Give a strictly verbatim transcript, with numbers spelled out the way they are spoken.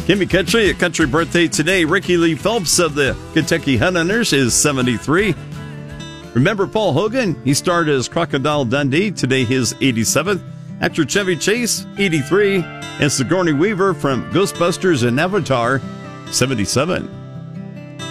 Kimmy Country, a country birthday today. Ricky Lee Phelps of the Kentucky Hunhunters is seventy-three. Remember Paul Hogan? He starred as Crocodile Dundee. Today his eighty-seventh. Actor Chevy Chase, eighty-three. And Sigourney Weaver from Ghostbusters and Avatar, seventy-seven.